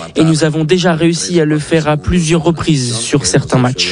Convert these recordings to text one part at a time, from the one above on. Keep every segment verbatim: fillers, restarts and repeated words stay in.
et nous avons déjà réussi à le faire à plusieurs reprises sur certains matchs.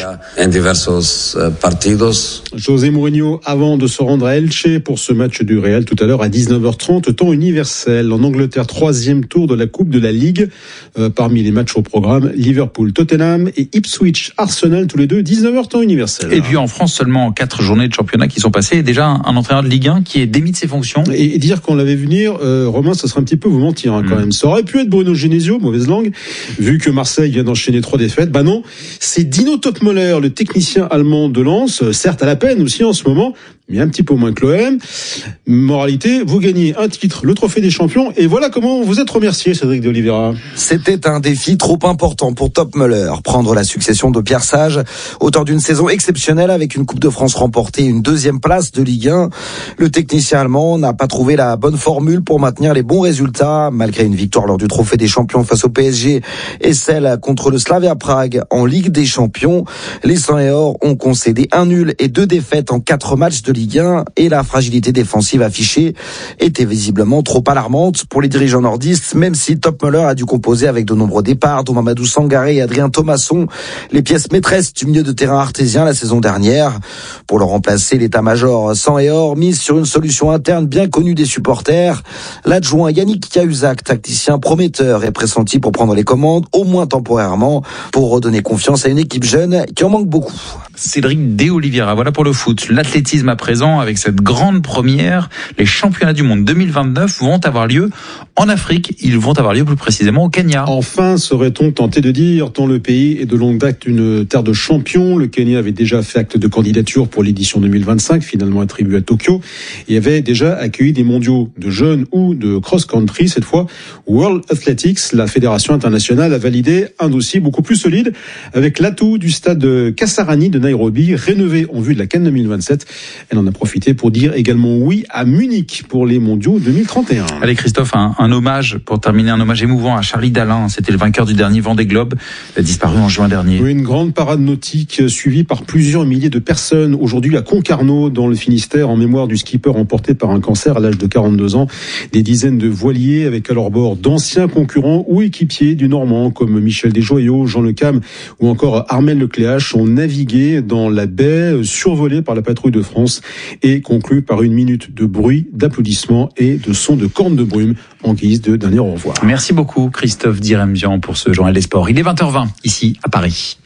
José Mourinho avant de se rendre à Elche pour ce match du Real tout à l'heure à dix-neuf heures trente, temps universel. En Angleterre, troisième tour de la Coupe de la Ligue. Euh, parmi les matchs au programme, Liverpool, Tottenham et Ipswich, Arsenal, tous les deux, dix-neuf heures temps universel. Et puis en France, seulement quatre journées de championnat qui sont passées. Et déjà un, un entraîneur de Ligue un qui est démis de ses fonctions. Et, et dire qu'on l'avait vu venir, euh, Romain, ça serait un petit peu vous mentir hein, quand mmh. même. Ça aurait pu être Bruno Genesio, mauvaise langue, vu que Marseille vient d'enchaîner trois défaites. Bah non, c'est Dino Topmöller, le technicien allemand de Lens, certes à la peine aussi en ce moment, mais un petit peu moins que l'O M. Moralité, vous gagnez un titre, le trophée des champions, et voilà comment vous êtes remercié, Cédric de Oliveira. C'était un défi trop important pour Topmöller, prendre la succession de Pierre Sage, auteur d'une saison exceptionnelle avec une Coupe de France remportée et une deuxième place de Ligue un. Le technicien allemand n'a pas trouvé la bonne formule pour maintenir les bons résultats, malgré une victoire lors du trophée des champions face au P S G et celle contre le Slavia Prague en Ligue des champions. Les Saints et Or ont concédé un nul et deux défaites en quatre matchs de Ligue un et la fragilité défensive affichée était visiblement trop alarmante pour les dirigeants nordistes, même si Topmöller a dû composer avec de nombreux départs, dont Mamadou Sangaré et Adrien Thomasson, les pièces maîtresses du milieu de terrain artésien la saison dernière. Pour le remplacer, l'état-major Sang et Or mise sur une solution interne bien connue des supporters. L'adjoint Yannick Cahuzac, tacticien prometteur, est pressenti pour prendre les commandes, au moins temporairement, pour redonner confiance à une équipe jeune qui en manque beaucoup. Cédric de Oliveira, voilà pour le foot. L'athlétisme à présent, avec cette grande première, les championnats du monde deux mille vingt-neuf vont avoir lieu en Afrique. Ils vont avoir lieu plus précisément au Kenya. Enfin, serait-on tenté de dire, tant le pays est de longue date une terre de champions. Le Kenya avait déjà fait acte de candidature pour l'édition deux mille vingt-cinq, finalement attribuée à Tokyo, et avait déjà accueilli des mondiaux de jeunes ou de cross-country. Cette fois, World Athletics, la fédération internationale, a validé un dossier beaucoup plus solide avec l'atout du stade Kasarani de Nairobi, rénové en vue de la CAN deux mille vingt-sept. Elle en a profité pour dire également oui à Munich pour les mondiaux deux mille trente et un. Allez Christophe, un, un hommage, pour terminer, un hommage émouvant à Charlie Dalin. C'était le vainqueur du dernier Vendée Globe, disparu en juin dernier. Oui, une grande parade nautique suivie par plusieurs milliers de personnes. Aujourd'hui à Concarneau, dans le Finistère, en mémoire du skipper emporté par un cancer à l'âge de quarante-deux ans. Des dizaines de voiliers avec à leur bord d'anciens concurrents ou équipiers du Normand comme Michel Desjoyaux, Jean Le Cam ou encore Armel Lecléache ont navigué dans la baie survolée par la patrouille de France et conclu par une minute de bruit, d'applaudissements et de sons de cornes de brume en guise de dernier au revoir. Merci beaucoup Christophe Diremzian pour ce journal des sports. Il est vingt heures vingt ici à Paris.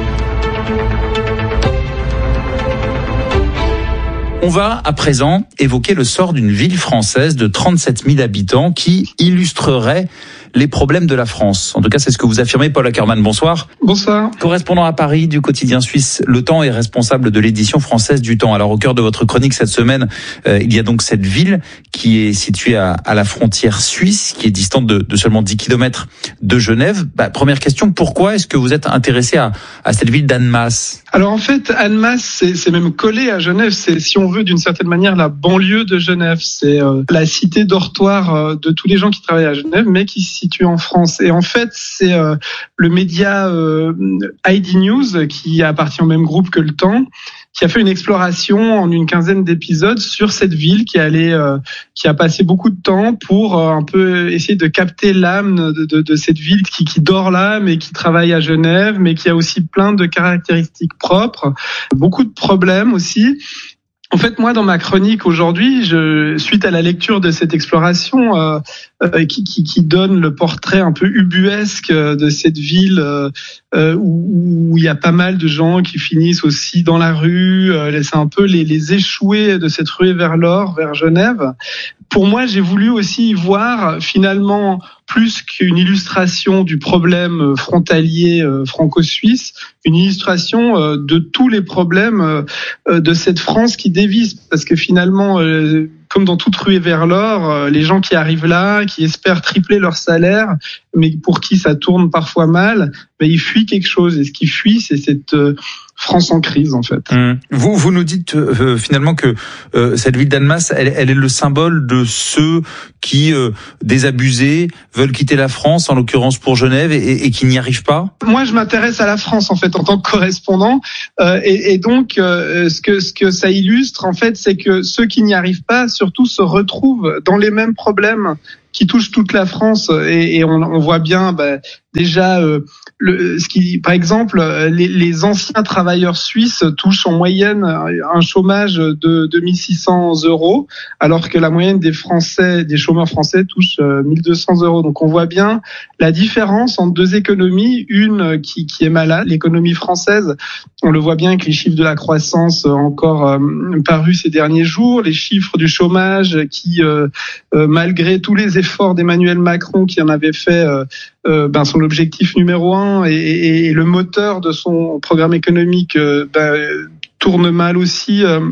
On va à présent évoquer le sort d'une ville française de trente-sept mille habitants qui illustrerait les problèmes de la France. En tout cas, c'est ce que vous affirmez, Paul Ackermann. Bonsoir. Bonsoir. Correspondant à Paris du quotidien suisse Le Temps et responsable de l'édition française du Temps. Alors, au cœur de votre chronique cette semaine, euh, il y a donc cette ville qui est située à, à la frontière suisse, qui est distante de, de seulement dix kilomètres de Genève. Bah, première question, pourquoi est-ce que vous êtes intéressé à, à cette ville d'Annemasse ? Alors en fait, Annemasse, c'est, c'est même collé à Genève. C'est, si on veut, d'une certaine manière, la banlieue de Genève. C'est euh, la cité dortoir euh, de tous les gens qui travaillent à Genève, mais qui se situe en France. Et en fait, c'est euh, le média euh, I D News, qui appartient au même groupe que Le Temps, qui a fait une exploration en une quinzaine d'épisodes sur cette ville qui allait, euh, qui a passé beaucoup de temps pour euh, un peu essayer de capter l'âme de, de, de cette ville qui, qui dort là, mais qui travaille à Genève, mais qui a aussi plein de caractéristiques propres, beaucoup de problèmes aussi. En fait, moi, dans ma chronique aujourd'hui, je, suite à la lecture de cette exploration euh, euh, qui, qui, qui donne le portrait un peu ubuesque de cette ville euh, où, où il y a pas mal de gens qui finissent aussi dans la rue, euh, c'est un peu les, les échoués de cette ruée vers l'or, vers Genève. Pour moi, j'ai voulu aussi voir finalement plus qu'une illustration du problème frontalier franco-suisse, une illustration de tous les problèmes de cette France qui dévisse. Parce que finalement, comme dans toute ruée vers l'or, les gens qui arrivent là, qui espèrent tripler leur salaire, mais pour qui ça tourne parfois mal, ben ils fuient quelque chose. Et ce qui fuit, c'est cette France en crise, en fait. Mmh. Vous, vous nous dites euh, finalement que euh, cette ville d'Annemasse, elle, elle est le symbole de ceux qui, euh, désabusés, veulent quitter la France, en l'occurrence pour Genève, et, et qui n'y arrivent pas. Moi, je m'intéresse à la France, en fait, en tant que correspondant, euh, et, et donc euh, ce que ce que ça illustre, en fait, c'est que ceux qui n'y arrivent pas, surtout se retrouvent dans les mêmes problèmes qui touchent toute la France et, et on, on voit bien bah, déjà euh, le, ce qui, par exemple, les, les anciens travailleurs suisses touchent en moyenne un chômage de deux mille six cents euros, alors que la moyenne des Français, des chômeurs français, touche mille deux cents euros. Donc on voit bien la différence entre deux économies, une qui, qui est malade, l'économie française. On le voit bien avec les chiffres de la croissance encore euh, parus ces derniers jours, les chiffres du chômage qui, euh, euh, malgré tous les efforts d'Emmanuel Macron qui en avait fait euh, euh, ben, son objectif numéro un et, et, et le moteur de son programme économique euh, ben, tourne mal aussi. Euh,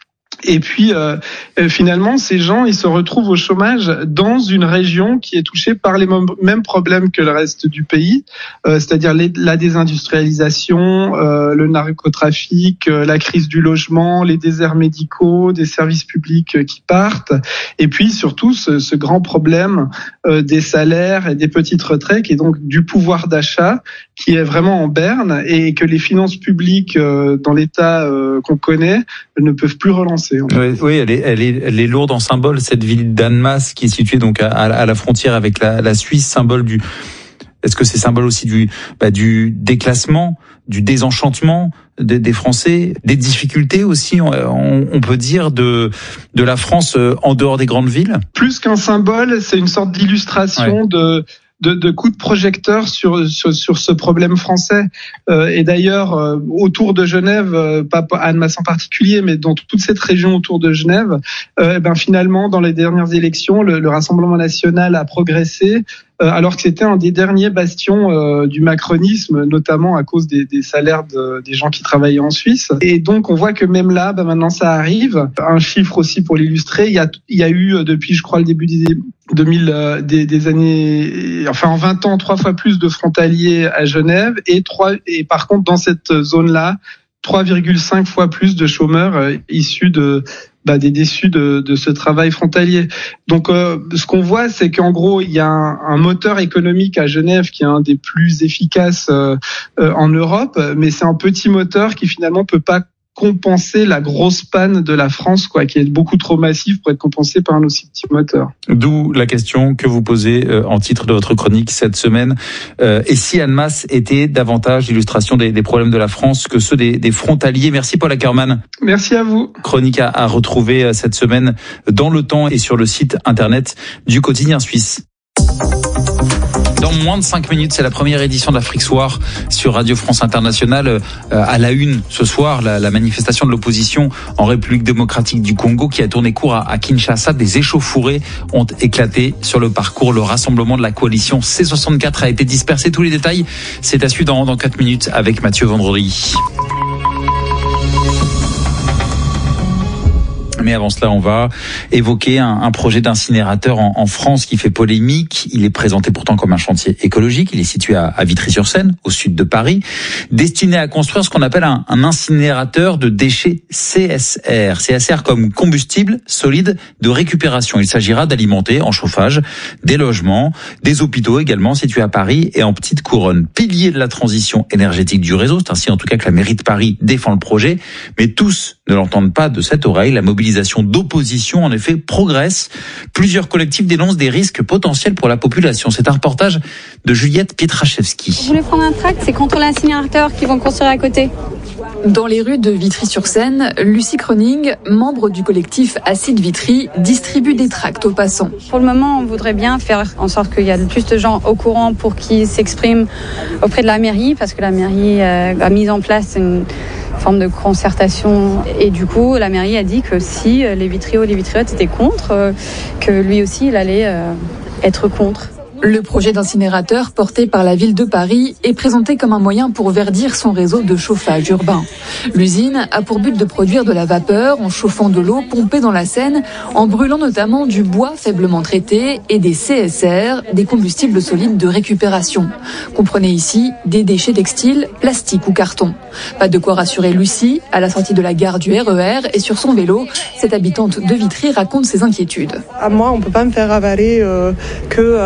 Et puis, euh, finalement, ces gens, ils se retrouvent au chômage dans une région qui est touchée par les mêmes problèmes que le reste du pays, euh, c'est-à-dire les, la désindustrialisation, euh, le narcotrafic, euh, la crise du logement, les déserts médicaux, des services publics qui partent, et puis surtout ce, ce grand problème euh, des salaires et des petites retraites, et donc du pouvoir d'achat qui est vraiment en berne et que les finances publiques euh, dans l'état euh, qu'on connaît ne peuvent plus relancer. Oui, oui, elle est, elle est, elle est lourde en symbole, cette ville d'Annemasse qui est située donc à, à la frontière avec la, la Suisse, symbole du. Est-ce que c'est symbole aussi du, bah, du déclassement, du désenchantement des, des Français, des difficultés aussi, on, on peut dire, de, de la France en dehors des grandes villes? Plus qu'un symbole, c'est une sorte d'illustration ouais. de. De, de coups de projecteur sur, sur, sur ce problème français. Euh, et d'ailleurs, euh, autour de Genève, euh, pas à Annemasse en particulier, mais dans toute cette région autour de Genève, euh, ben finalement, dans les dernières élections, le, le Rassemblement national a progressé, euh, alors que c'était un des derniers bastions euh, du macronisme, notamment à cause des, des salaires de, des gens qui travaillaient en Suisse. Et donc, on voit que même là, ben maintenant, ça arrive. Un chiffre aussi pour l'illustrer, il y a, il y a eu, depuis, je crois, le début des deux mille, euh, des, des années, enfin en vingt ans, trois fois plus de frontaliers à Genève et trois, et par contre dans cette zone-là, trois virgule cinq fois plus de chômeurs euh, issus de bah, des déçus de, de ce travail frontalier. Donc euh, ce qu'on voit, c'est qu'en gros il y a un, un moteur économique à Genève qui est un des plus efficaces euh, euh, en Europe, mais c'est un petit moteur qui finalement peut pas compenser la grosse panne de la France, quoi, qui est beaucoup trop massive pour être compensée par un aussi petit moteur. D'où la question que vous posez euh, en titre de votre chronique cette semaine. Euh, et si Annemasse était davantage l'illustration des, des problèmes de la France que ceux des, des frontaliers? Merci Paul Ackermann. Merci à vous. Chronique à, à retrouver cette semaine dans Le Temps et sur le site internet du Quotidien Suisse. Dans moins de cinq minutes, c'est la première édition de l'Afrique Soir sur Radio France Internationale. Euh, à la une, ce soir, la, la manifestation de l'opposition en République démocratique du Congo qui a tourné court à, à Kinshasa. Des échauffourées ont éclaté sur le parcours. Le rassemblement de la coalition C soixante-quatre a été dispersé. Tous les détails, c'est à suivre dans, dans quatre minutes avec Mathieu Vendredi. Mais avant cela, on va évoquer un, un projet d'incinérateur en, en France qui fait polémique. Il est présenté pourtant comme un chantier écologique. Il est situé à, à Vitry-sur-Seine, au sud de Paris, destiné à construire ce qu'on appelle un, un incinérateur de déchets C S R. C S R comme combustible solide de récupération. Il s'agira d'alimenter en chauffage des logements, des hôpitaux également situés à Paris et en petite couronne. Pilier de la transition énergétique du réseau. C'est ainsi en tout cas que la mairie de Paris défend le projet. Mais tous ne l'entendent pas de cette oreille. La mobilisation d'opposition, en effet, progresse. Plusieurs collectifs dénoncent des risques potentiels pour la population. C'est un reportage de Juliette Pietraszewski. Vous voulez prendre un tract, c'est contre l'incinérateur qu'ils vont construire à côté. Dans les rues de Vitry-sur-Seine, Lucie Croning, membre du collectif Acide Vitry, distribue des tracts aux passants. Pour le moment, on voudrait bien faire en sorte qu'il y ait le plus de gens au courant pour qu'ils s'expriment auprès de la mairie, parce que la mairie a mis en place une forme de concertation. Et du coup, la mairie a dit que si les vitriots et les vitriotes étaient contre, que lui aussi, il allait être contre. Le projet d'incinérateur porté par la ville de Paris est présenté comme un moyen pour verdir son réseau de chauffage urbain. L'usine a pour but de produire de la vapeur en chauffant de l'eau pompée dans la Seine, en brûlant notamment du bois faiblement traité et des C S R, des combustibles solides de récupération. Comprenez ici des déchets textiles, plastiques ou carton. Pas de quoi rassurer Lucie, à la sortie de la gare du R E R et sur son vélo, cette habitante de Vitry raconte ses inquiétudes. À moi, on peut pas me faire avaler euh, que... Euh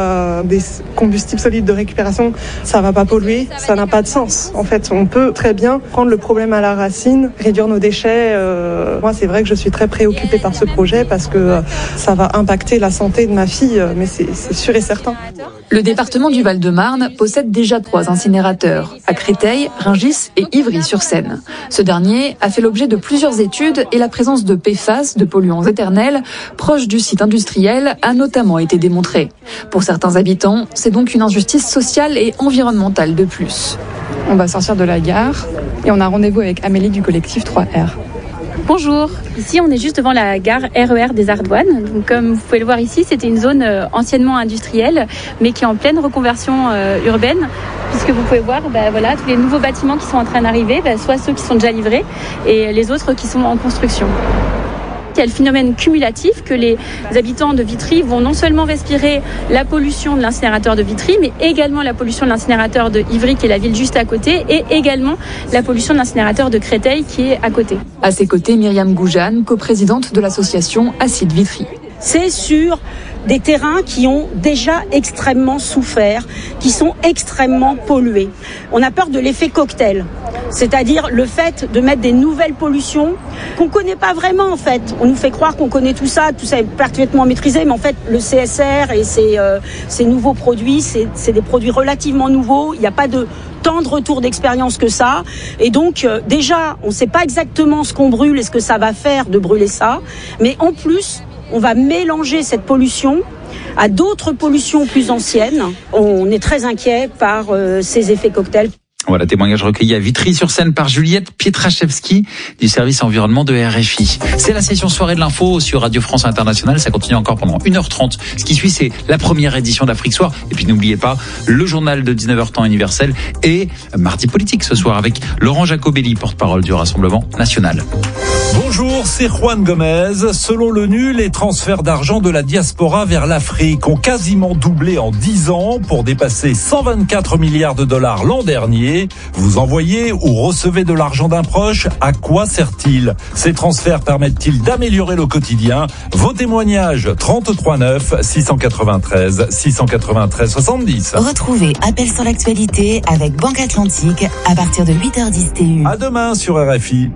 des combustibles solides de récupération, ça va pas polluer, ça n'a pas de sens. En fait, on peut très bien prendre le problème à la racine, réduire nos déchets. Euh, moi, c'est vrai que je suis très préoccupée par ce projet parce que euh, ça va impacter la santé de ma fille, mais c'est, c'est sûr et certain. Le département du Val-de-Marne possède déjà trois incinérateurs, à Créteil, Rungis et Ivry-sur-Seine. Ce dernier a fait l'objet de plusieurs études et la présence de P F A S, de polluants éternels, proche du site industriel, a notamment été démontrée. Pour certains habitants, c'est donc une injustice sociale et environnementale de plus. On va sortir de la gare et on a rendez-vous avec Amélie du collectif trois R. Bonjour, ici on est juste devant la gare R E R des Ardoines. Donc, comme vous pouvez le voir ici, c'était une zone euh, anciennement industrielle, mais qui est en pleine reconversion euh, urbaine, puisque vous pouvez voir bah, voilà, tous les nouveaux bâtiments qui sont en train d'arriver, bah, soit ceux qui sont déjà livrés et les autres qui sont en construction. Il y a le phénomène cumulatif que les habitants de Vitry vont non seulement respirer la pollution de l'incinérateur de Vitry, mais également la pollution de l'incinérateur de Ivry, qui est la ville juste à côté, et également la pollution de l'incinérateur de Créteil, qui est à côté. À ses côtés, Myriam Goujane, coprésidente de l'association Acide Vitry. C'est sur des terrains qui ont déjà extrêmement souffert, qui sont extrêmement pollués. On a peur de l'effet cocktail, c'est-à-dire le fait de mettre des nouvelles pollutions qu'on connaît pas vraiment en fait. On nous fait croire qu'on connaît tout ça, tout ça est parfaitement maîtrisé, mais en fait le C S R et ces, euh, ces nouveaux produits, c'est, c'est des produits relativement nouveaux. Il n'y a pas de tant de retour d'expérience que ça. Et donc euh, déjà, on ne sait pas exactement ce qu'on brûle et ce que ça va faire de brûler ça, mais en plus, on va mélanger cette pollution à d'autres pollutions plus anciennes. On est très inquiet par euh, ces effets cocktails. Voilà, témoignage recueilli à Vitry-sur-Seine par Juliette Pietraszewski du service environnement de R F I. C'est la session soirée de l'info sur Radio France Internationale. Ça continue encore pendant une heure trente. Ce qui suit, c'est la première édition d'Afrique Soir. Et puis n'oubliez pas, le journal de dix-neuf heures temps universel et Mardi Politique ce soir avec Laurent Jacobelli, porte-parole du Rassemblement National. Bonjour, c'est Juan Gomez. Selon l'ONU, les transferts d'argent de la diaspora vers l'Afrique ont quasiment doublé en dix ans pour dépasser cent vingt-quatre milliards de dollars l'an dernier. Vous envoyez ou recevez de l'argent d'un proche, à quoi sert-il? Ces transferts permettent-ils d'améliorer le quotidien? Vos témoignages, trente-trois neuf, six cent quatre-vingt-treize, six cent quatre-vingt-treize, soixante-dix. Retrouvez Appel sur l'actualité avec Banque Atlantique à partir de huit heures dix T U. À demain sur R F I.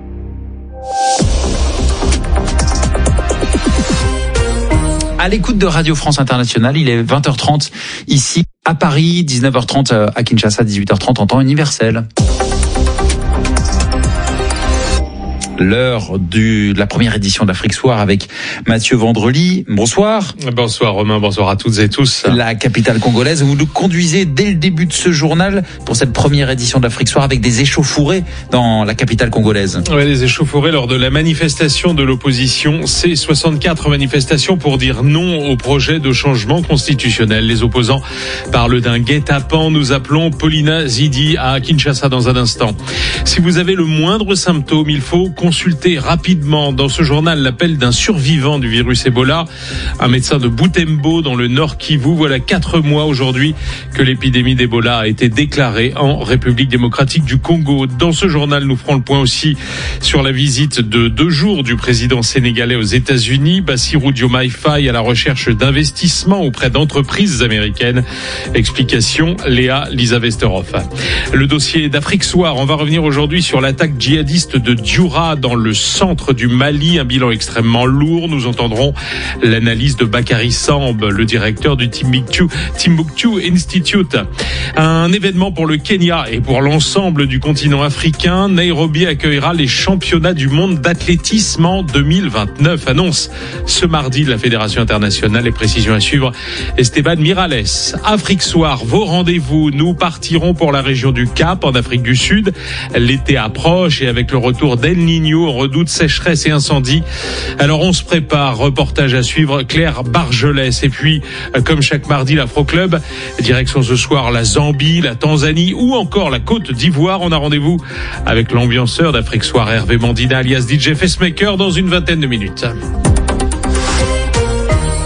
À l'écoute de Radio France Internationale, il est vingt heures trente ici à Paris, dix-neuf heures trente à Kinshasa, dix-huit heures trente en temps universel. L'heure du, de la première édition d'Afrique Soir avec Mathieu Vendrely. Bonsoir. Bonsoir Romain, bonsoir à toutes et tous. La capitale congolaise, vous nous conduisez dès le début de ce journal pour cette première édition d'Afrique Soir avec des échauffourées dans la capitale congolaise. Oui, des échauffourées lors de la manifestation de l'opposition. C'est soixante-quatre manifestations pour dire non au projet de changement constitutionnel. Les opposants parlent d'un guet-apens. Nous appelons Paulina Zidi à Kinshasa dans un instant. Si vous avez le moindre symptôme, il faut consulter rapidement. Dans ce journal, l'appel d'un survivant du virus Ebola, un médecin de Butembo dans le Nord Kivu. Voilà quatre mois aujourd'hui que l'épidémie d'Ebola a été déclarée en République démocratique du Congo. Dans ce journal, nous ferons le point aussi sur la visite de deux jours du président sénégalais aux États-Unis. Bassirou Diomaye Faye à la recherche d'investissements auprès d'entreprises américaines. Explication, Léa Lisa Vesterhoff. Le dossier d'Afrique Soir, on va revenir aujourd'hui sur l'attaque djihadiste de Dioura dans le centre du Mali, un bilan extrêmement lourd. Nous entendrons l'analyse de Bakary Samb, le directeur du Timbuktu, Timbuktu Institute. Un événement pour le Kenya et pour l'ensemble du continent africain. Nairobi accueillera les championnats du monde d'athlétisme en deux mille vingt-neuf. Annonce ce mardi de la Fédération internationale. Les précisions à suivre, Esteban Miralles. Afrique Soir, vos rendez-vous. Nous partirons pour la région du Cap, en Afrique du Sud. L'été approche et avec le retour d'El Niño, on redoute sécheresse et incendie. Alors on se prépare. Reportage à suivre, Claire Bargelès. Et puis, comme chaque mardi, l'Afro-Club. Direction ce soir la Zambie, la Tanzanie ou encore la Côte d'Ivoire. On a rendez-vous avec l'ambianceur d'Afrique Soir, Hervé Mandina, alias D J Facemaker, dans une vingtaine de minutes.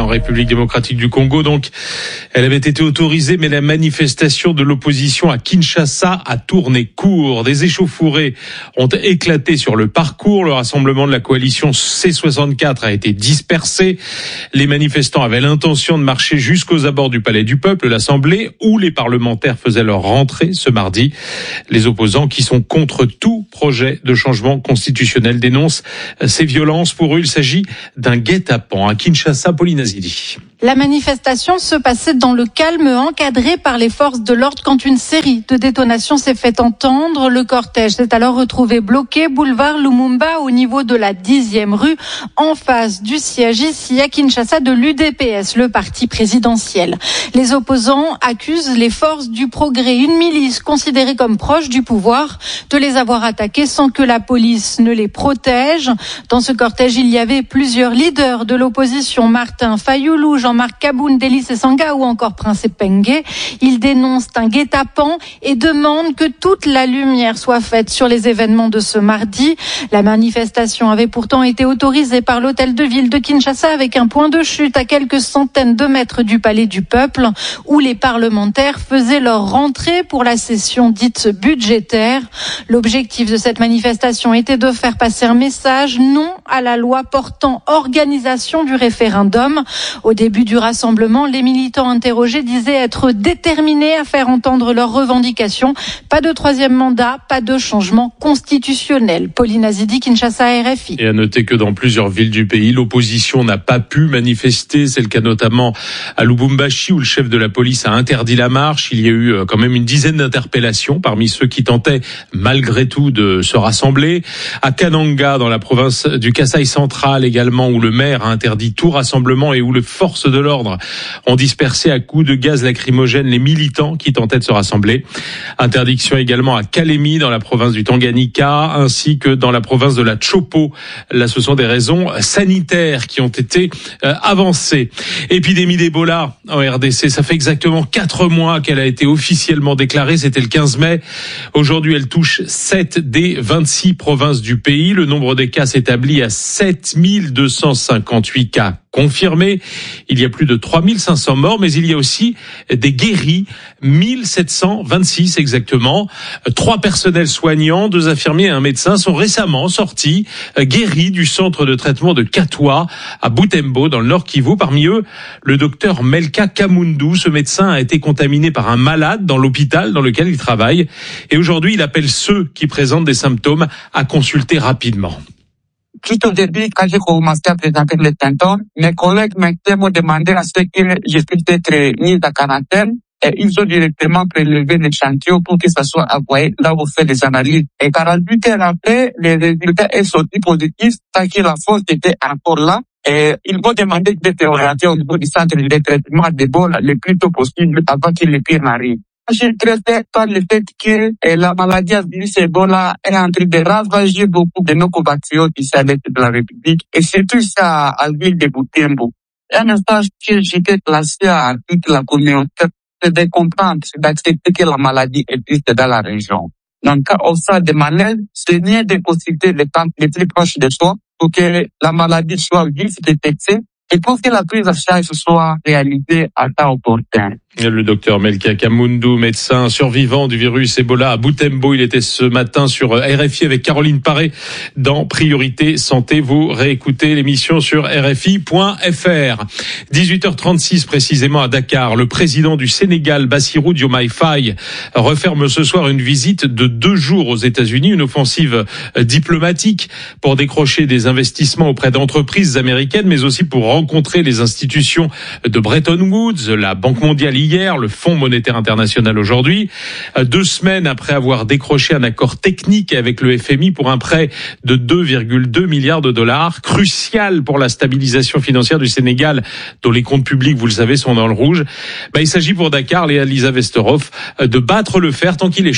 en République démocratique du Congo. Donc, elle avait été autorisée, mais la manifestation de l'opposition à Kinshasa a tourné court. Des échauffourées ont éclaté sur le parcours. Le rassemblement de la coalition C soixante-quatre a été dispersé. Les manifestants avaient l'intention de marcher jusqu'aux abords du Palais du Peuple, l'Assemblée, où les parlementaires faisaient leur rentrée ce mardi. Les opposants, qui sont contre tout projet de changement constitutionnel, dénoncent ces violences. Pour eux, il s'agit d'un guet-apens. À Kinshasa, Pauline Azidi. La manifestation se passait dans le calme, encadré par les forces de l'ordre, quand une série de détonations s'est fait entendre. Le cortège s'est alors retrouvé bloqué boulevard Lumumba au niveau de la dixième rue, en face du siège ici à Kinshasa de l'U D P S, le parti présidentiel. Les opposants accusent les forces du progrès, une milice considérée comme proche du pouvoir, de les avoir attaqués sans que la police ne les protège. Dans ce cortège, il y avait plusieurs leaders de l'opposition, Martin Fayoulou, Jean-Marc Kaboun, Délice Sanga ou encore Prince Pengue. Ils dénoncent un guet-apens et demandent que toute la lumière soit faite sur les événements de ce mardi. La manifestation avait pourtant été autorisée par l'hôtel de ville de Kinshasa avec un point de chute à quelques centaines de mètres du Palais du Peuple, où les parlementaires faisaient leur rentrée pour la session dite budgétaire. L'objectif de cette manifestation était de faire passer un message non à la loi portant organisation du référendum. Au début du rassemblement, les militants interrogés disaient être déterminés à faire entendre leurs revendications. Pas de troisième mandat, pas de changement constitutionnel. Pauline Azidi, Kinshasa, R F I. Et à noter que dans plusieurs villes du pays, l'opposition n'a pas pu manifester. C'est le cas notamment à Lubumbashi, où le chef de la police a interdit la marche. Il y a eu quand même une dizaine d'interpellations parmi ceux qui tentaient malgré tout de se rassembler. À Kananga, dans la province du Kasaï central également, où le maire a interdit tout rassemblement et où le forces de l'ordre ont dispersé à coups de gaz lacrymogène les militants qui tentaient de se rassembler. Interdiction également à Kalemi, dans la province du Tanganyika, ainsi que dans la province de la Chopo. Là, ce sont des raisons sanitaires qui ont été euh, avancées. Épidémie d'Ebola en R D C, ça fait exactement quatre mois qu'elle a été officiellement déclarée. C'était le quinze mai. Aujourd'hui, elle touche sept des vingt-six provinces du pays. Le nombre des cas s'établit à sept mille deux cent cinquante-huit cas confirmés. Il y a plus de trois mille cinq cents morts, mais il y a aussi des guéris, mille sept cent vingt-six exactement. Trois personnels soignants, deux infirmiers et un médecin sont récemment sortis, guéris du centre de traitement de Katwa à Butembo, dans le Nord Kivu. Parmi eux, le docteur Melka Kamundu. Ce médecin a été contaminé par un malade dans l'hôpital dans lequel il travaille. Et aujourd'hui, il appelle ceux qui présentent des symptômes à consulter rapidement. Tout au début, quand j'ai commencé à présenter les symptômes, mes collègues m'ont demandé à ce que je puisse être mis à quarantaine. Et ils ont directement prélevé l'échantillon pour que ça soit envoyé là où on fait des analyses. Et quarante-huit heures après, les résultats sont sortis positifs, tant que la force était encore là. Et ils m'ont demandé d'être orienté au niveau du centre de traitement d'Ebola le plus tôt possible avant que le pire n'arrive. Je suis très fier par le fait que la maladie à virus Ebola est en train de ravager beaucoup de nos compatriotes ici à l'est de la République, et surtout ça à l'île de Butembo. Un message que j'étais placé à toute la communauté, c'est de comprendre, c'est d'accepter que la maladie existe dans la région. Donc, quand on sort de malade, c'est bien de consulter les camps les plus proches de soi pour que la maladie soit vite détectée et pour que la prise en charge soit réalisée à temps opportun. Le docteur Melka Kamundu, médecin survivant du virus Ebola à Butembo, il était ce matin sur R F I avec Caroline Paré dans Priorité Santé. Vous réécoutez l'émission sur R F I point F R. dix-huit heures trente-six précisément à Dakar. Le président du Sénégal, Bassirou Diomaye Faye, referme ce soir une visite de deux jours aux États-Unis, une offensive diplomatique pour décrocher des investissements auprès d'entreprises américaines, mais aussi pour rencontrer les institutions de Bretton Woods, la Banque mondiale hier, le Fonds monétaire international aujourd'hui. Deux semaines après avoir décroché un accord technique avec le F M I pour un prêt de deux virgule deux milliards de dollars, crucial pour la stabilisation financière du Sénégal, dont les comptes publics, vous le savez, sont dans le rouge. Ben, il s'agit pour Dakar, Léa Lisa Vesterhoff, de battre le fer tant qu'il est chaud.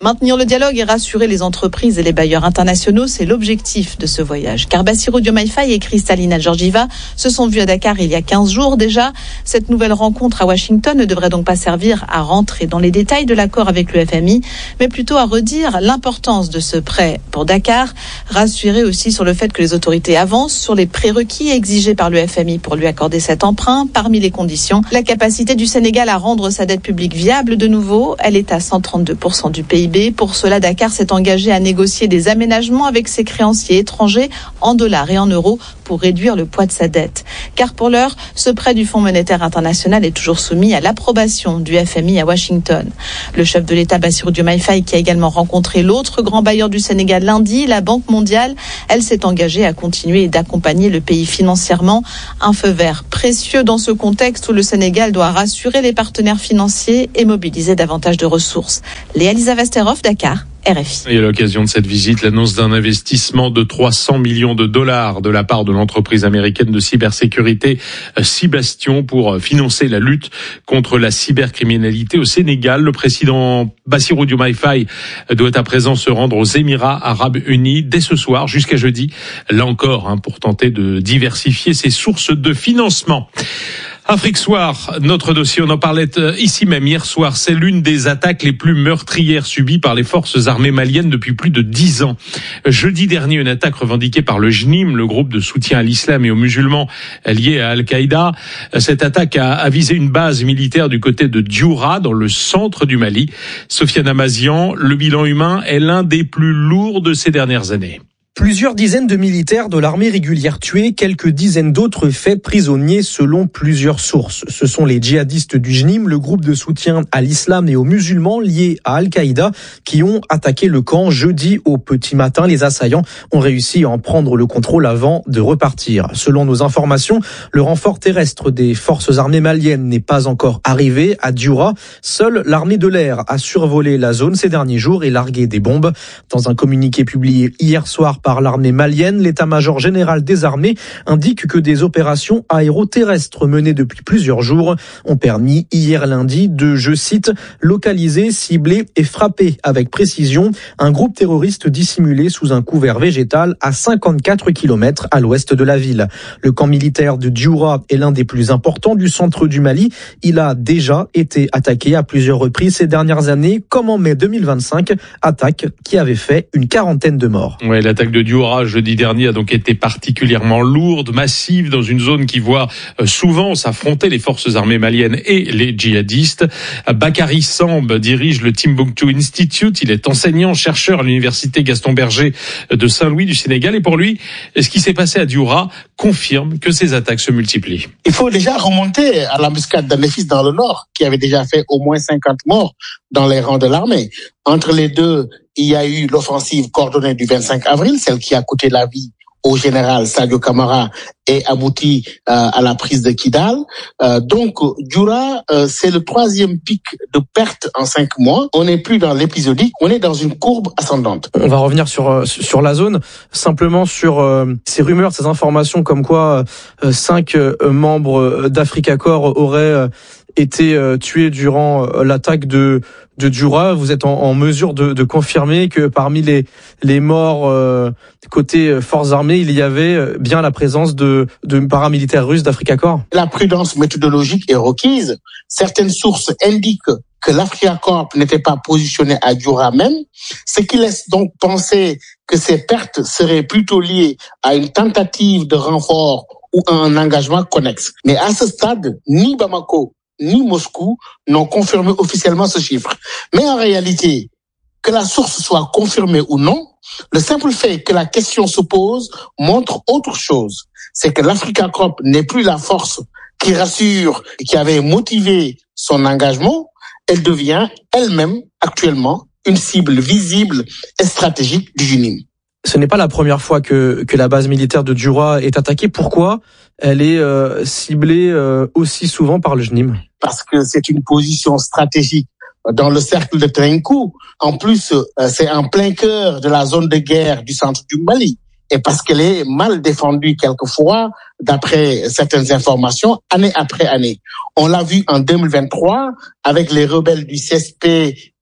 Maintenir le dialogue et rassurer les entreprises et les bailleurs internationaux, c'est l'objectif de ce voyage. Car Bassirou Diomaye Faye et Kristalina Georgieva se sont vus à Dakar il y a quinze jours déjà. Cette nouvelle rencontre à Washington ne devrait donc pas servir à rentrer dans les détails de l'accord avec le F M I, mais plutôt à redire l'importance de ce prêt pour Dakar, rassurer aussi sur le fait que les autorités avancent sur les prérequis exigés par le F M I pour lui accorder cet emprunt. Parmi les conditions, la capacité du Sénégal à rendre sa dette publique viable de nouveau. Elle est à cent trente-deux pour cent du P I B. Pour cela, Dakar s'est engagé à négocier des aménagements avec ses créanciers étrangers en dollars et en euros pour réduire le poids de sa dette. Car pour l'heure, ce prêt du Fonds monétaire international est toujours soumis à l'approbation du F M I à Washington. Le chef de l'État, Bassirou Diomaye Faye, qui a également rencontré l'autre grand bailleur du Sénégal lundi, la Banque mondiale, elle s'est engagée à continuer d'accompagner le pays financièrement. Un feu vert précieux dans ce contexte où le Sénégal doit rassurer les partenaires financiers et mobiliser davantage de ressources. Léa Lisa Vesterhoff, Dakar. R F I. Et à l'occasion de cette visite, l'annonce d'un investissement de trois cents millions de dollars de la part de l'entreprise américaine de cybersécurité Cybastion pour financer la lutte contre la cybercriminalité au Sénégal. Le président Bassirou Diomaye Faye doit à présent se rendre aux Émirats Arabes Unis dès ce soir jusqu'à jeudi. Là encore, hein, pour tenter de diversifier ses sources de financement. Afrique Soir, notre dossier, on en parlait ici même hier soir, c'est l'une des attaques les plus meurtrières subies par les forces armées maliennes depuis plus de dix ans. Jeudi dernier, une attaque revendiquée par le J N I M, le groupe de soutien à l'islam et aux musulmans liés à Al-Qaïda. Cette attaque a visé une base militaire du côté de Dioura, dans le centre du Mali. Sofiane Amazian, le bilan humain est l'un des plus lourds de ces dernières années. Plusieurs dizaines de militaires de l'armée régulière tués, quelques dizaines d'autres faits prisonniers selon plusieurs sources. Ce sont les djihadistes du J N I M, le groupe de soutien à l'islam et aux musulmans liés à Al-Qaïda, qui ont attaqué le camp jeudi au petit matin. Les assaillants ont réussi à en prendre le contrôle avant de repartir. Selon nos informations, le renfort terrestre des forces armées maliennes n'est pas encore arrivé à Dioura. Seule l'armée de l'air a survolé la zone ces derniers jours et largué des bombes. Dans un communiqué publié hier soir par l'armée malienne, l'état-major général des armées indique que des opérations aéroterrestres menées depuis plusieurs jours ont permis hier lundi de, je cite, localiser, cibler et frapper avec précision un groupe terroriste dissimulé sous un couvert végétal à cinquante-quatre kilomètres à l'ouest de la ville. Le camp militaire de Dioura est l'un des plus importants du centre du Mali. Il a déjà été attaqué à plusieurs reprises ces dernières années, comme en mai deux mille vingt-cinq, attaque qui avait fait une quarantaine de morts. Ouais, l'attaque de Dioura jeudi dernier a donc été particulièrement lourde, massive, dans une zone qui voit souvent s'affronter les forces armées maliennes et les djihadistes. Bakary Samb dirige le Timbuktu Institute. Il est enseignant, chercheur à l'université Gaston Berger de Saint-Louis du Sénégal. Et pour lui, ce qui s'est passé à Dioura confirme que ces attaques se multiplient. Il faut déjà remonter à l'embuscade d'Anefis dans le nord, qui avait déjà fait au moins cinquante morts dans les rangs de l'armée. Entre les deux, il y a eu l'offensive coordonnée du vingt-cinq avril, celle qui a coûté la vie au général Sadio Camara et abouti euh, à la prise de Kidal. Euh, donc, Dioura, euh, c'est le troisième pic de perte en cinq mois. On n'est plus dans l'épisodique, on est dans une courbe ascendante. On va revenir sur sur la zone, simplement sur euh, ces rumeurs, ces informations comme quoi euh, cinq euh, membres d'Africa Corps auraient euh, été euh, tués durant euh, l'attaque de de Dioura. Vous êtes en, en mesure de, de confirmer que parmi les les morts euh, côté forces armées, il y avait bien la présence de de paramilitaires russes d'Africa Corps? La prudence méthodologique est requise. Certaines sources indiquent que l'Africa Corps n'était pas positionné à Dioura même, ce qui laisse donc penser que ces pertes seraient plutôt liées à une tentative de renfort ou à un engagement connexe. Mais à ce stade, ni Bamako ni Moscou n'ont confirmé officiellement ce chiffre. Mais en réalité, que la source soit confirmée ou non, le simple fait que la question se pose montre autre chose. C'est que l'Africa Corps n'est plus la force qui rassure et qui avait motivé son engagement. Elle devient elle-même actuellement une cible visible et stratégique du J N I M. Ce n'est pas la première fois que que la base militaire de Dioura est attaquée. Pourquoi elle est euh, ciblée euh, aussi souvent par le J N I M? Parce que c'est une position stratégique dans le cercle de Trinkou. En plus, euh, c'est en plein cœur de la zone de guerre du centre du Mali. Et parce qu'elle est mal défendue quelquefois, d'après certaines informations, année après année. On l'a vu en deux mille vingt-trois avec les rebelles du C S P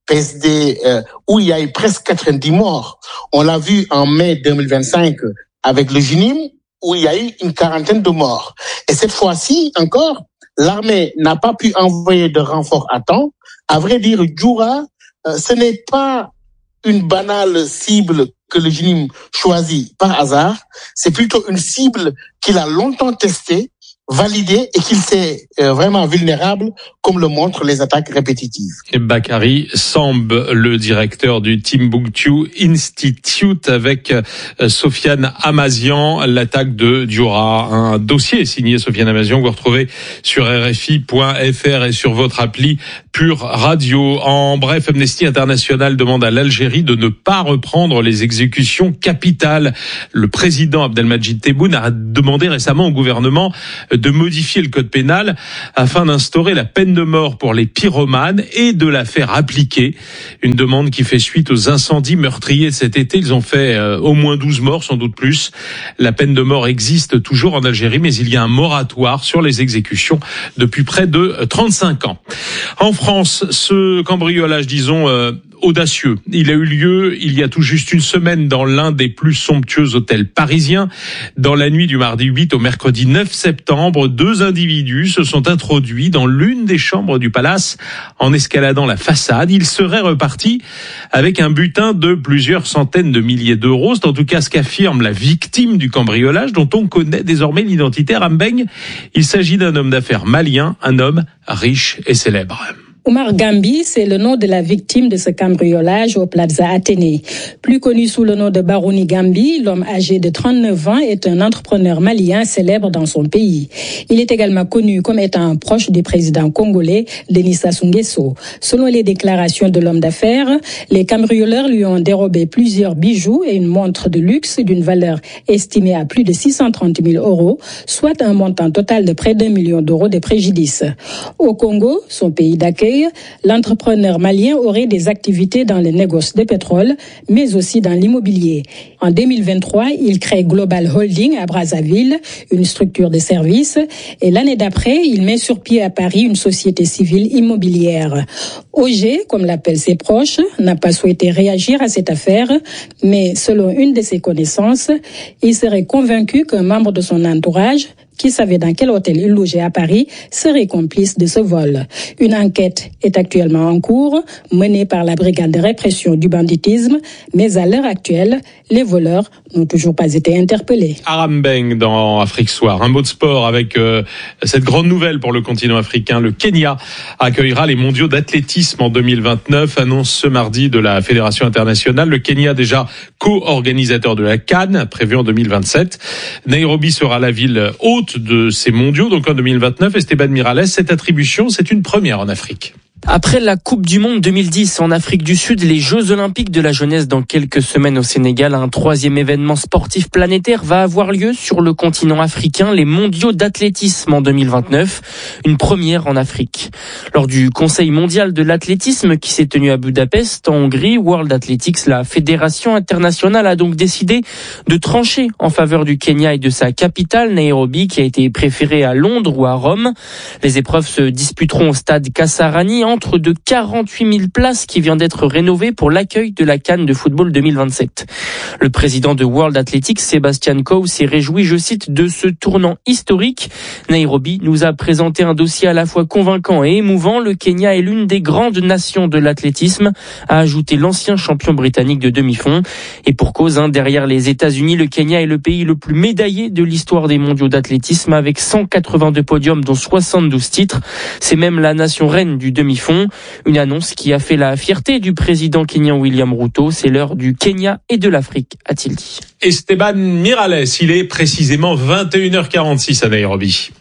P S D, euh, où il y a eu presque quatre-vingt-dix morts. On l'a vu en mai deux mille vingt-cinq avec le Junim, où il y a eu une quarantaine de morts. Et cette fois-ci encore, l'armée n'a pas pu envoyer de renforts à temps. À vrai dire, Djoura, euh, ce n'est pas une banale cible que le Junim choisit par hasard. C'est plutôt une cible qu'il a longtemps testée, validé et qu'il s'est euh, vraiment vulnérable, comme le montrent les attaques répétitives. Et Bakary Samb, le directeur du Timbuktu Institute, avec euh, Sofiane Amazian, l'attaque de Djoura. Un dossier signé Sofiane Amazian que vous retrouvez sur R F I point F R et sur votre appli Pure Radio. En bref, Amnesty International demande à l'Algérie de ne pas reprendre les exécutions capitales. Le président Abdelmadjid Tebboune a demandé récemment au gouvernement de modifier le code pénal afin d'instaurer la peine de mort pour les pyromanes et de la faire appliquer. Une demande qui fait suite aux incendies meurtriers de cet été. Ils ont fait euh, au moins douze morts, sans doute plus. La peine de mort existe toujours en Algérie, mais il y a un moratoire sur les exécutions depuis près de trente-cinq ans. En France, ce cambriolage, disons, euh, audacieux. Il a eu lieu il y a tout juste une semaine dans l'un des plus somptueux hôtels parisiens. Dans la nuit du mardi huit au mercredi neuf septembre, deux individus se sont introduits dans l'une des chambres du palace en escaladant la façade. Ils seraient repartis avec un butin de plusieurs centaines de milliers d'euros. C'est en tout cas ce qu'affirme la victime du cambriolage dont on connaît désormais l'identité. Rambeng, il s'agit d'un homme d'affaires malien, un homme riche et célèbre. Omar Gambi, c'est le nom de la victime de ce cambriolage au Plaza Athénée. Plus connu sous le nom de Barouni Gambi, l'homme âgé de trente-neuf ans est un entrepreneur malien célèbre dans son pays. Il est également connu comme étant un proche du président congolais Denis Sassou Nguesso. Selon les déclarations de l'homme d'affaires, les cambrioleurs lui ont dérobé plusieurs bijoux et une montre de luxe d'une valeur estimée à plus de six cent trente mille euros, soit un montant total de près d'un million d'euros de préjudice. Au Congo, son pays d'accueil, l'entrepreneur malien aurait des activités dans les négoces de pétrole, mais aussi dans l'immobilier. En deux mille vingt-trois, il crée Global Holding à Brazzaville, une structure de services, et l'année d'après, il met sur pied à Paris une société civile immobilière. O G, comme l'appellent ses proches, n'a pas souhaité réagir à cette affaire, mais selon une de ses connaissances, il serait convaincu qu'un membre de son entourage, qui savait dans quel hôtel il logeait à Paris, serait complice de ce vol. Une enquête est actuellement en cours, menée par la brigade de répression du banditisme, mais à l'heure actuelle, les voleurs n'ont toujours pas été interpellés. Arambeng dans Afrique Soir. Un mot de sport avec euh, cette grande nouvelle pour le continent africain. Le Kenya accueillera les mondiaux d'athlétisme en deux mille vingt-neuf, annonce ce mardi de la Fédération internationale. Le Kenya, déjà co-organisateur de la CAN, prévu en deux mille vingt-sept. Nairobi sera la ville haute de ces mondiaux, donc en deux mille vingt-neuf. Esteban Miralles, cette attribution, c'est une première en Afrique. Après la Coupe du Monde deux mille dix en Afrique du Sud, les Jeux Olympiques de la jeunesse dans quelques semaines au Sénégal, un troisième événement sportif planétaire va avoir lieu sur le continent africain, les mondiaux d'athlétisme en deux mille vingt-neuf, une première en Afrique. Lors du Conseil mondial de l'athlétisme qui s'est tenu à Budapest, en Hongrie, World Athletics, la fédération internationale a donc décidé de trancher en faveur du Kenya et de sa capitale, Nairobi, qui a été préférée à Londres ou à Rome. Les épreuves se disputeront au stade Kasarani, entre de quarante-huit mille places qui vient d'être rénovées pour l'accueil de la CAN de football deux mille vingt-sept. Le président de World Athletics, Sébastien Coe, s'est réjoui, je cite, de ce tournant historique. Nairobi nous a présenté un dossier à la fois convaincant et émouvant. Le Kenya est l'une des grandes nations de l'athlétisme, a ajouté l'ancien champion britannique de demi-fond. Et pour cause, hein, derrière les États-Unis, le Kenya est le pays le plus médaillé de l'histoire des mondiaux d'athlétisme avec cent quatre-vingt-deux podiums dont soixante-douze titres. C'est même la nation reine du demi-fond. Une annonce qui a fait la fierté du président kenyan William Ruto. C'est l'heure du Kenya et de l'Afrique, a-t-il dit. Esteban Miralles, il est précisément vingt et une heures quarante-six à Nairobi.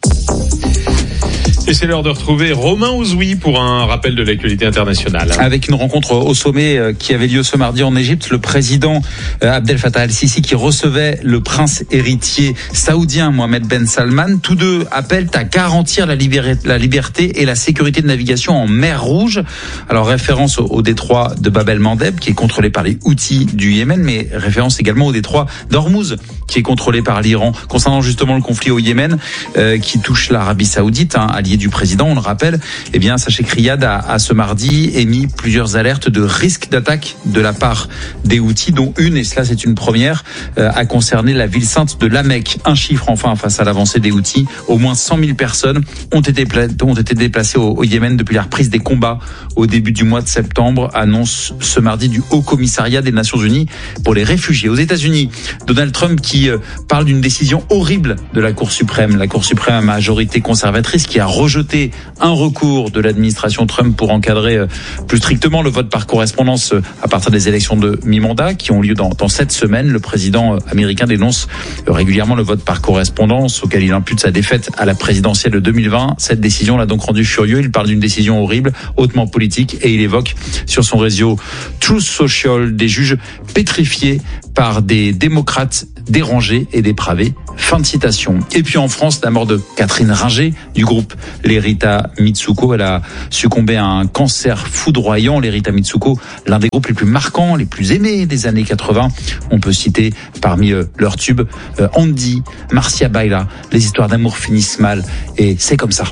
Et c'est l'heure de retrouver Romain Ouzoui pour un rappel de l'actualité internationale. Avec une rencontre au sommet qui avait lieu ce mardi en Égypte, le président Abdel Fattah al-Sisi qui recevait le prince héritier saoudien Mohamed Ben Salman. Tous deux appellent à garantir la liberté, la liberté et la sécurité de navigation en mer Rouge. Alors référence au, au détroit de Bab el-Mandeb qui est contrôlé par les Houthis du Yémen, mais référence également au détroit d'Ormuz qui est contrôlé par l'Iran. Concernant justement le conflit au Yémen euh, qui touche l'Arabie saoudite, hein, allié du président, on le rappelle. Eh bien, sachez que Riyad a, a ce mardi émis plusieurs alertes de risque d'attaque de la part des Houthis, dont une, et cela c'est une première, euh, a concerné la ville sainte de La Mecque. Un chiffre enfin face à l'avancée des Houthis. Au moins cent mille personnes ont été, pla- ont été déplacées au, au Yémen depuis la reprise des combats au début du mois de septembre, annonce ce mardi du Haut Commissariat des Nations Unies pour les réfugiés. Aux États-Unis, Donald Trump qui euh, parle d'une décision horrible de la Cour suprême. La Cour suprême à majorité conservatrice qui a rejeté un recours de l'administration Trump pour encadrer euh, plus strictement le vote par correspondance euh, à partir des élections de mi-mandat qui ont lieu dans, dans cette semaine. Le président euh, américain dénonce euh, régulièrement le vote par correspondance auquel il impute sa défaite à la présidentielle de deux mille vingt. Cette décision l'a donc rendu furieux. Il parle d'une décision horrible, hautement politique, et il évoque sur son réseau Truth Social des juges pétrifiés par des démocrates dérangés et dépravés. Fin de citation. Et puis en France, la mort de Catherine Ringer du groupe Lerita Mitsuko. Elle a succombé à un cancer foudroyant. Lerita Mitsuko, l'un des groupes les plus marquants, les plus aimés des années quatre-vingts. On peut citer parmi euh, leurs tubes euh, Andy, Marcia Baila, les histoires d'amour finissent mal et c'est comme ça.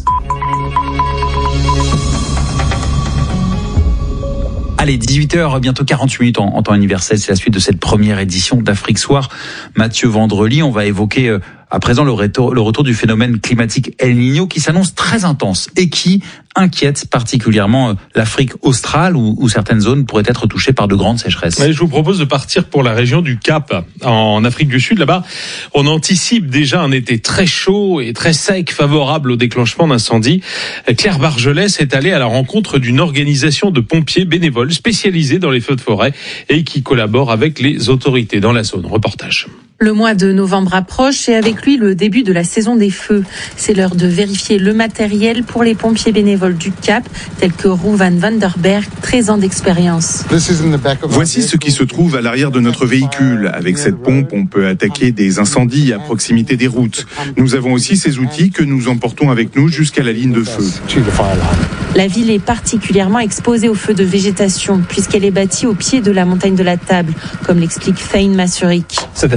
Allez, dix-huit heures, bientôt quarante-huit minutes en, en temps universel. C'est la suite de cette première édition d'Afrique Soir. Mathieu Vendrely, on va évoquer euh, à présent le retour, le retour du phénomène climatique El Niño qui s'annonce très intense et qui inquiète particulièrement l'Afrique australe où, où certaines zones pourraient être touchées par de grandes sécheresses. Ouais, je vous propose de partir pour la région du Cap, en Afrique du Sud. Là-bas, on anticipe déjà un été très chaud et très sec, favorable au déclenchement d'incendies. Claire Bargelès est allée à la rencontre d'une organisation de pompiers bénévoles spécialisés dans les feux de forêt et qui collabore avec les autorités dans la zone. Reportage. Le mois de novembre approche et avec lui le début de la saison des feux. C'est l'heure de vérifier le matériel pour les pompiers bénévoles du Cap, tels que Rouvan Vanderberg, treize ans d'expérience. Voici ce qui se trouve à l'arrière de notre véhicule. Avec cette pompe, on peut attaquer des incendies à proximité des routes. Nous avons aussi ces outils que nous emportons avec nous jusqu'à la ligne de feu. La ville est particulièrement exposée aux feux de végétation puisqu'elle est bâtie au pied de la montagne de la Table, comme l'explique Fain Masurik.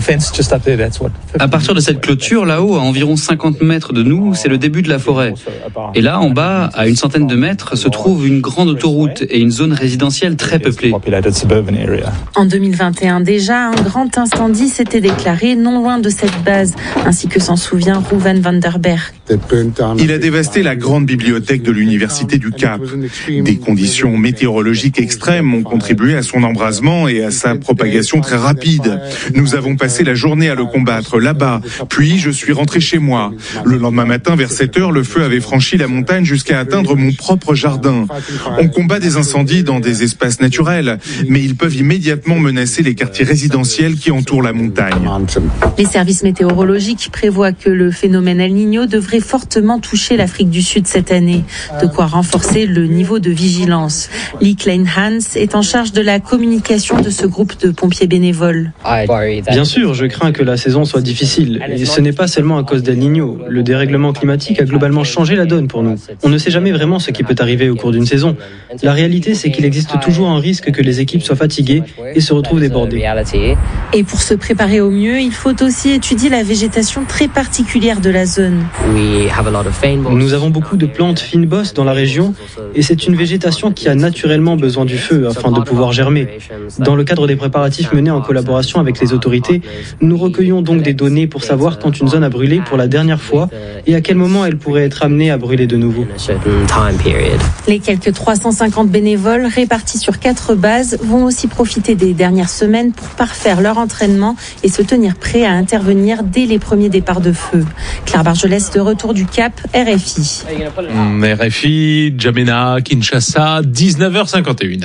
À partir de cette clôture, là-haut, à environ cinquante mètres de nous, c'est le début de la forêt. Et là, en bas, à une centaine de mètres, se trouve une grande autoroute et une zone résidentielle très peuplée. En deux mille vingt et un déjà, un grand incendie s'était déclaré non loin de cette base, ainsi que s'en souvient Rouvan Vanderberg. Il a dévasté la grande bibliothèque de l'université du Cap. Des conditions météorologiques extrêmes ont contribué à son embrasement et à sa propagation très rapide. Nous avons passé la journée à le combattre là-bas, puis je suis rentré chez moi. Le lendemain matin, vers sept heures, le feu avait franchi la montagne jusqu'à atteindre mon propre jardin. On combat des incendies dans des espaces naturels, mais ils peuvent immédiatement menacer les quartiers résidentiels qui entourent la montagne. Les services météorologiques prévoient que le phénomène El Niño devrait fortement toucher l'Afrique du Sud cette année, de quoi renforcer le niveau de vigilance. Lee Klein-Hans est en charge de la communication de ce groupe de pompiers bénévoles. Bien sûr, je crains que la saison soit difficile. Et ce n'est pas seulement à cause d'El Niño. Le dérèglement climatique a globalement changé la donne pour nous. On ne sait jamais vraiment ce qui peut arriver au cours d'une saison. La réalité, c'est qu'il existe toujours un risque que les équipes soient fatiguées et se retrouvent débordées. Et pour se préparer au mieux, il faut aussi étudier la végétation très particulière de la zone. Nous avons beaucoup de plantes fine-bosses dans la région et c'est une végétation qui a naturellement besoin du feu afin de pouvoir germer. Dans le cadre des préparatifs menés en collaboration avec les autorités, nous recueillons donc des données pour savoir quand une zone a brûlé pour la dernière fois et à quel moment elle pourrait être amenée à brûler de nouveau. Les quelques trois cent cinquante bénévoles répartis sur quatre bases vont aussi profiter des dernières semaines pour parfaire leur entraînement et se tenir prêts à intervenir dès les premiers départs de feu. Claire Bargelès, de retour du Cap, R F I. R F I, N'Djamena, Kinshasa, dix-neuf heures cinquante et une.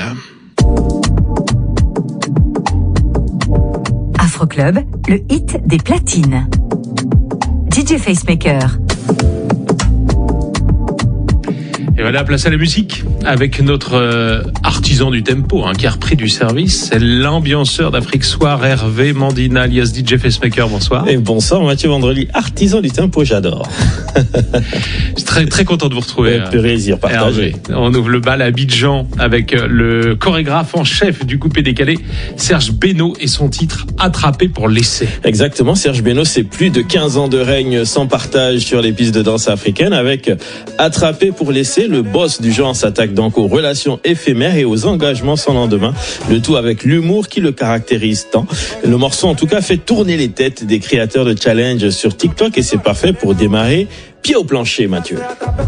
Afroclub, le hit des platines. D J Facemaker. Et voilà, place à la musique avec notre euh, artisan du tempo hein, qui a repris du service, c'est l'ambianceur d'Afrique Soir, Hervé Mandina, alias D J Facemaker. Bonsoir. Et bonsoir Mathieu Vandrely, artisan du tempo, j'adore. Je suis très, très content de vous retrouver. Un plaisir partagé. Hervé. On ouvre le bal à Abidjan avec le chorégraphe en chef du coupé décalé, Serge Beno, et son titre Attrapé pour l'essai. Exactement, Serge Beno, c'est plus de quinze ans de règne sans partage sur les pistes de danse africaines. Avec Attrapé pour l'essai, le boss du genre s'attaque donc aux relations éphémères et aux engagements sans lendemain. Le tout avec l'humour qui le caractérise tant. Le morceau en tout cas fait tourner les têtes des créateurs de challenge sur TikTok et c'est parfait pour démarrer pied au plancher, Mathieu.